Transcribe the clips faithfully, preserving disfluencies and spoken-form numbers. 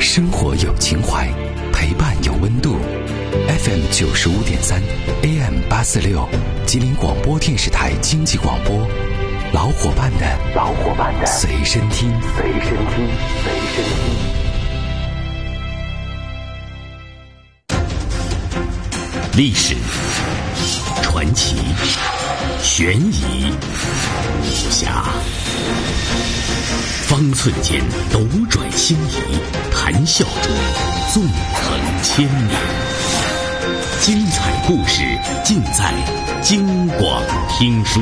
生活有情怀，陪伴有温度。F M 九十五点三 A M 八四六，吉林广播电视台经济广播，老伙伴的老伙伴的随身听，随身听，随身听。历史、传奇、悬疑、武侠，方寸间斗转星移，谈笑中纵横千年。精彩故事尽在京广听书。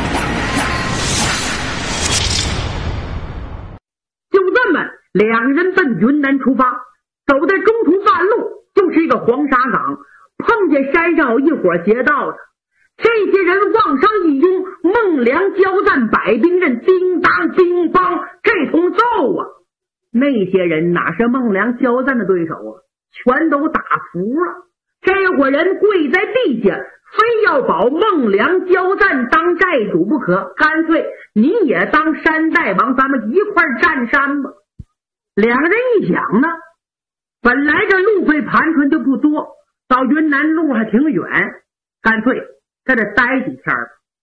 就这么，两人奔云南出发，走在中途半路就是一个黄沙岗，碰见山上有一伙劫道的。这些人望商一拥，孟良交战，百兵刃，叮当叮当，这通揍啊！那些人哪是孟良交战的对手啊？全都打服了。这伙人跪在地下，非要保孟良交战当寨主不可，干脆你也当山大王，咱们一块占山吧。两人一想呢，本来这路费盘缠就不多，到云南路还挺远，干脆在这待几天吧。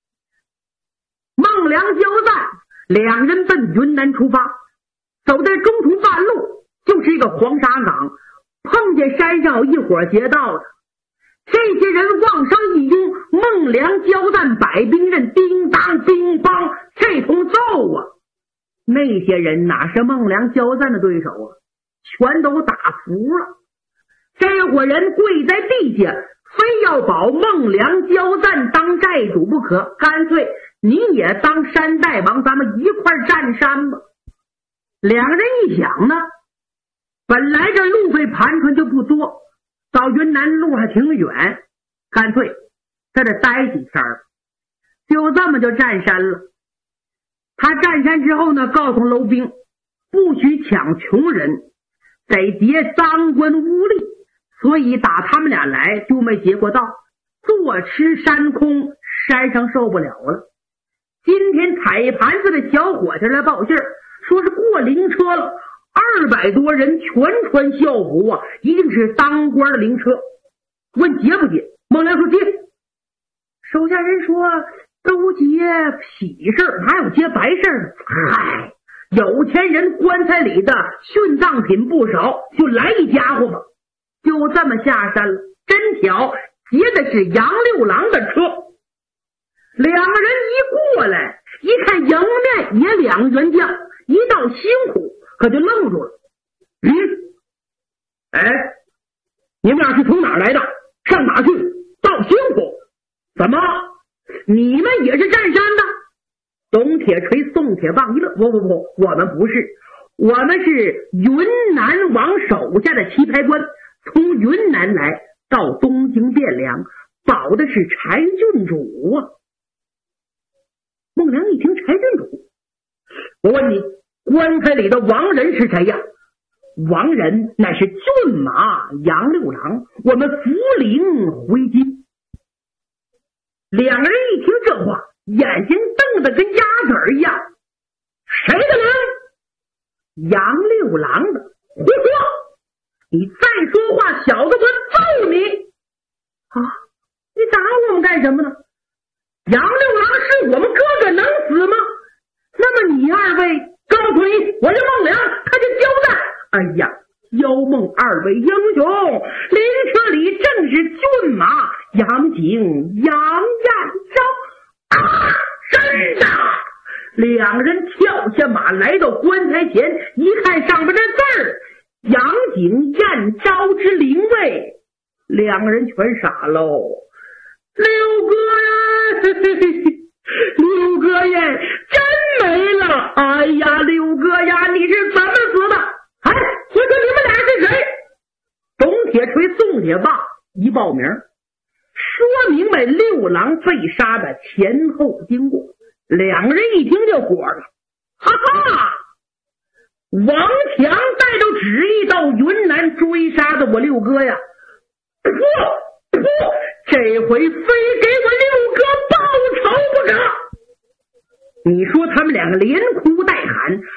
孟良交战，两人奔云南出发，走在中途半路就是一个黄沙岗，碰见山上有一伙劫道的。这些人望商一拥，孟良交战，百兵刃，叮当叮当，这通揍啊！那些人哪是孟良交战的对手啊？全都打服了。这伙人跪在地下，非要保孟良交战当寨主不可，干脆你也当山大王，咱们一块占山吧。两人一想呢，本来这路费盘缠就不多，到云南路还挺远，干脆在这待几天吧。就这么就占山了。他占山之后呢，告诉楼兵不许抢穷人，得劫赃官污吏，所以打他们俩来就没劫过道，坐吃山空，山上受不了了。今天踩盘子的小伙计来报信儿，说是过灵车了，二百多人全穿校服啊，一定是当官的灵车。问劫不劫？孟良说劫。手下人说都劫喜事，哪有劫白事？嗨，有钱人棺材里的殉葬品不少，就来一家伙吧。就这么下山了，真巧劫的是杨六郎的车。两个人一过来，一看迎面也两员将，一道辛苦，可就愣住了。嗯，哎，你们俩是从哪儿来的？上哪去？道辛苦？怎么？你们也是占山的？董铁锤、宋铁棒一乐，不不不，我们不是，我们是云南王手下的棋牌官，从云南来到东京汴梁，保的是柴郡主啊。孟良一听柴郡主，我问你，棺材里的亡人是谁呀？亡人乃是骏马杨六郎，我们扶灵回京。两个人一听这话，眼睛瞪得跟鸭子儿一样。谁的人？杨六郎的。胡说！你再说话，小子我揍你！啊，你打我们干什么呢？杨六郎是我们哥哥，能死吗？那么你二位，告诉你，我是孟良，他就交代。哎呀，邀孟二位英雄，灵车里正是骏马杨景杨彦昭啊！真的！两人跳下马，来到棺材前，一看上面的字儿，杨景彦昭之灵位，两个人全傻喽。六哥呀，嘿嘿嘿，六哥呀，真没了！哎呀，六哥呀，你是怎么死的？哎，我说你们俩是谁？董铁锤、宋铁棒一报名，说明白六郎被杀的前后经过。两个人一听就火了，哈哈！王强带着旨意到云南追杀的我六哥呀！不不，这回非给我六哥报仇不可！你说他们两个连哭带喊，